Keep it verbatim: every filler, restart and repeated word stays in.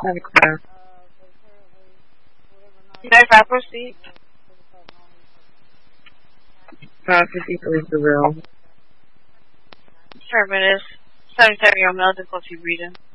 have a class. If I proceed, five fifty-three is the real. sure, but it's seventy-seven year old male difficulty breathing.